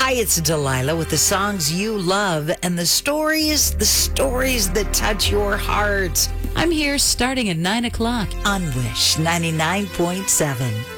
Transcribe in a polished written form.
Hi, it's Delilah with the songs you love and the stories that touch your heart I'm here starting at 9 o'clock. on Wish 99.7.